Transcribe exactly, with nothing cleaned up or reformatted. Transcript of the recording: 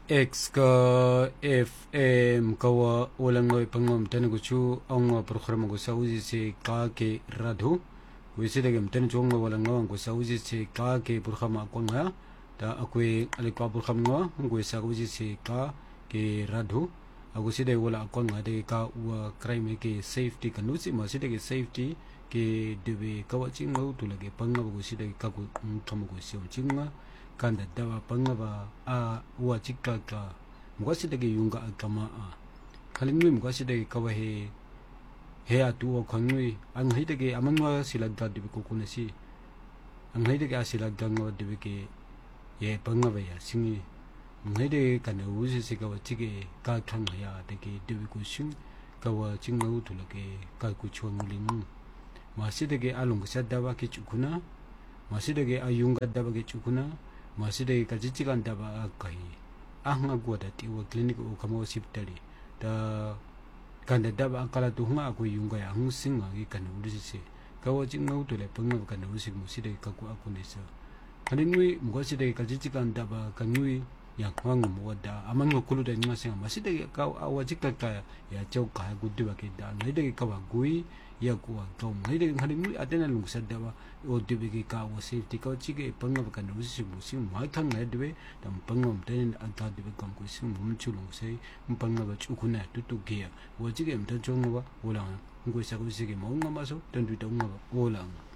X ka F M kawa walang ngoy pangom tani ko chu ang programa ko sa uji se ka ke radho wisi dagam tani chu ang walang ngawang ko sa uji se ka ke programa ko nga ta akwe ali ka programa nga ko sa uji se ka ke radho ako si day wala ko nga de ka wa crime ke safety kanusi ma si de safety ke debe kawachi ngau tulage pangam ko si day ka ko tamo ko si chinga kanda dawa pangaba a wa chikka ka mugasidage yunga kama a kalingui mugasidage kawahe he atu o khangui ang haidage amangwa silagda dibe ko kunasi ang haidage asilagda ngawa dibe ke ye pangaba ya singi haidage kana usi se kawa chige ka khanga ya dege dibe ko sing kawa chingau tulage ka ku chongling masidage alung saddawa ke chukuna masidage ayunga dawa ke chukuna masih kajijikan daba kai ahnga goda tiwa klinik o kamo siptali da kanda daba akala tu hunga aku yunga ya hung singa gi kana udisi kawa jingau to le pangna kana usik muside kaku aku nesa kaningui mugasi de kajijikan daba kanui yang hang muwada amang kulu da nyanga singa masih ka awajika ka ya chau ka guddi ba ke da nai de ka ba gui ya kuwa to nai de kaningui adena lungsa daba o dibigi ka wa safety ka chige pangna ba kana usik musik ma thang nai de dam pangom ten anta dibe kam ko sim mum chulung sei pangna ba chukuna tutu ge wa chige mta chonga ba wala ngoi sa ko sige mo ngama so tan du ta ngaba wala